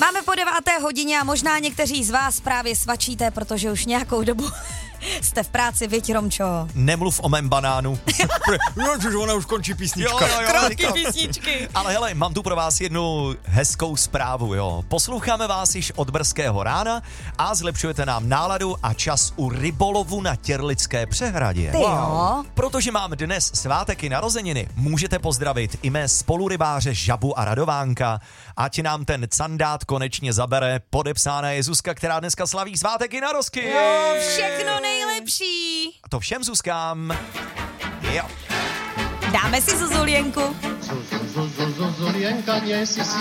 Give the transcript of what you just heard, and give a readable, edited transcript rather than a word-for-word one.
Máme po 9:00 a možná někteří z vás právě svačíte, protože už nějakou dobu jste v práci, viď, Romčo? Nemluv o mém banánu. Ona už končí písnička. Krátky písničky. Ale hele, mám tu pro vás jednu hezkou zprávu, jo. Posloucháme vás již od brzkého rána a zlepšujete nám náladu a čas u rybolovu na Těrlické přehradě. Ty jo. Protože mám dnes svátek i narozeniny, můžete pozdravit i mé spolurybáře Žabu a Radovánka, ať nám ten candát konečně zabere. Podepsána je Zuzka, která dneska slaví svátek i narozky. Jo, všechno nejlepší. A to všem Zuzkám. Jo. Dáme si Zuzulienku. Zuzulienka, nie si